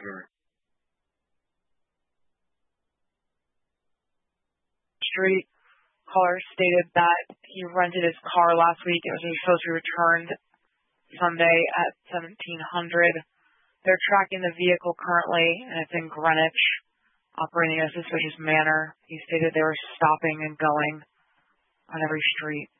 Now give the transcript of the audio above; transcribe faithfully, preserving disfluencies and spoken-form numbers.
Sure. Street caller stated that he rented his car last week. It was supposed to be returned Sunday at seventeen hundred. They're tracking the vehicle currently, and it's in Greenwich, operating in a suspicious manner. He stated they were stopping and going on every street.